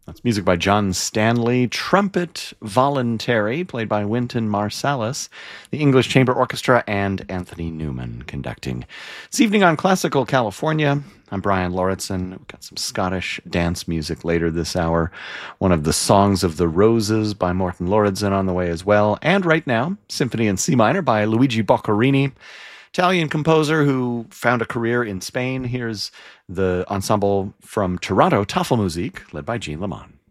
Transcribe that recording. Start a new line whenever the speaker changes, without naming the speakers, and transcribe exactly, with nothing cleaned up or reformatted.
That's music by John Stanley. Trumpet Voluntary, played by Wynton Marsalis. The English Chamber Orchestra and Anthony Newman conducting. This evening on Classical California, I'm Brian Lauritsen. We've got some Scottish dance music later this hour. One of the Songs of the Roses by Morten Lauridsen on the way as well. And right now, Symphony in C minor by Luigi Boccherini, Italian composer who found a career in Spain. Here's the ensemble from Toronto, Tafelmusik, led by Jean Lamont.